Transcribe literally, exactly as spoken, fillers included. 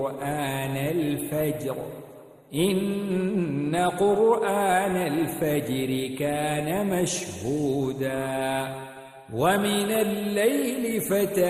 قرآن الفجر إن قرآن الفجر كان مشهودا ومن الليل فتهجد